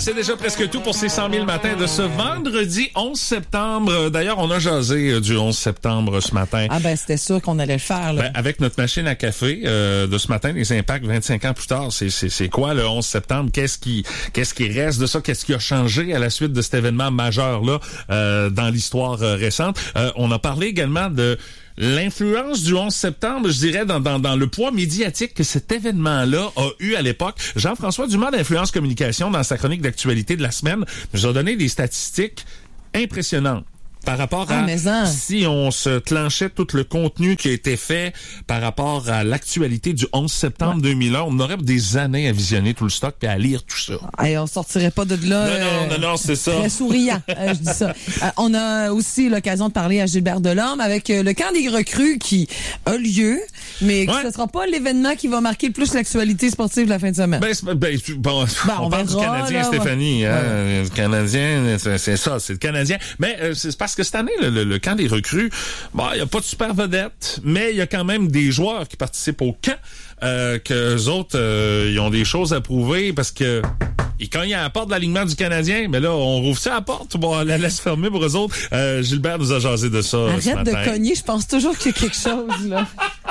c'est déjà presque tout pour ces 100 000 matins de ce vendredi 11 septembre. D'ailleurs, on a jasé du 11 septembre ce matin. Ah ben, c'était sûr qu'on allait le faire, là. Ben, avec notre machine à café de ce matin, les impacts 25 ans plus tard, c'est quoi le 11 septembre? Qu'est-ce qui reste de ça? Qu'est-ce qui a changé à la suite de cet événement majeur-là dans l'histoire récente? On a parlé également de l'influence du 11 septembre, je dirais, dans le poids médiatique que cet événement-là a eu à l'époque. Jean-François Dumas d'Influence Communication, dans sa chronique d'actualité de la semaine, nous a donné des statistiques impressionnantes par rapport à si on se clenchait tout le contenu qui a été fait par rapport à l'actualité du 11 septembre 2001, on aurait des années à visionner tout le stock et à lire tout ça. Et on sortirait pas de là. Non, c'est ça. Très souriant, je dis ça. On a aussi l'occasion de parler à Gilbert Delorme avec le camp des recrues qui a lieu, mais ce sera pas l'événement qui va marquer le plus l'actualité sportive de la fin de semaine. On parle du Canadien, là, Stéphanie. Le Canadien, c'est ça, c'est le Canadien. Mais c'est parce que cette année, le camp des recrues, il y a pas de super vedette, mais il y a quand même des joueurs qui participent au camp, qu'eux autres, ils ont des choses à prouver parce que ils cognent à la porte de l'alignement du Canadien, mais là, on rouvre ça à la porte, on la laisse fermer pour eux autres. Gilbert nous a jasé de ça. Arrête de cogner, je pense toujours qu'il y a quelque chose, là.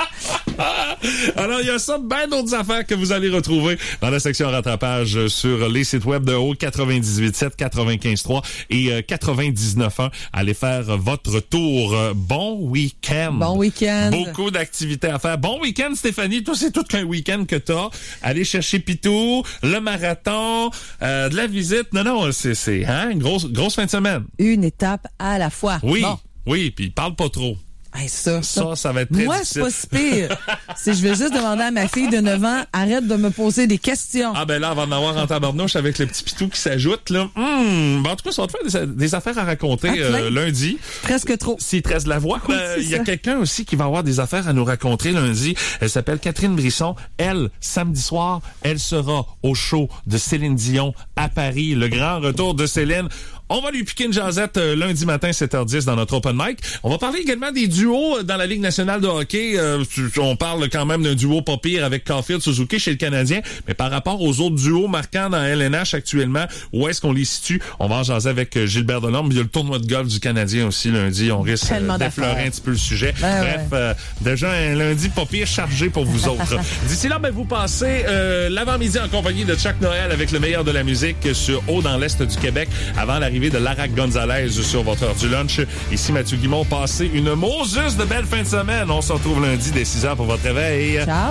Alors, il y a ça, ben d'autres affaires que vous allez retrouver dans la section rattrapage sur les sites web de Haute 98.7, 95.3 et 99.1. Allez faire votre tour. Bon week-end. Bon week-end. Beaucoup d'activités à faire. Bon week-end, Stéphanie. Toi, c'est tout qu'un week-end que t'as. Aller chercher Pitou, le marathon, de la visite. Non, c'est une grosse fin de semaine. Une étape à la fois. Oui, bon. Oui, puis parle pas trop. Hey, ça va être très moi, difficile. c'est pas si pire. Si je vais juste demander à ma fille de 9 ans, arrête de me poser des questions. Ah ben là, on va en avoir en tabarnouche avec le petit pitou qui s'ajoute, là. En tout cas, ça va te faire des affaires à raconter lundi. Presque trop. S'il te reste de la voix. Il y a quelqu'un aussi qui va avoir des affaires à nous raconter lundi. Elle s'appelle Catherine Brisson. Elle, samedi soir, elle sera au show de Céline Dion à Paris. Le grand retour de Céline. On va lui piquer une jasette lundi matin, 7h10, dans notre open mic. On va parler également des duos dans la Ligue nationale de hockey. On parle quand même d'un duo pas pire avec Caulfield, Suzuki chez le Canadien. Mais par rapport aux autres duos marquants dans LNH actuellement, où est-ce qu'on les situe? On va en jaser avec Gilbert Delorme. Il y a le tournoi de golf du Canadien aussi lundi. On risque d'effleurer un petit peu le sujet. Bref, déjà un lundi pas pire chargé pour vous autres. D'ici là, vous passez l'avant-midi en compagnie de Chuck Noël avec le meilleur de la musique sur Haut dans l'Est du Québec avant l'arrivée de Larac Gonzalez sur votre heure du lunch. Ici Mathieu Guimond, passez une Moses de belle fin de semaine. On se retrouve lundi dès 6h pour votre réveil. Ciao.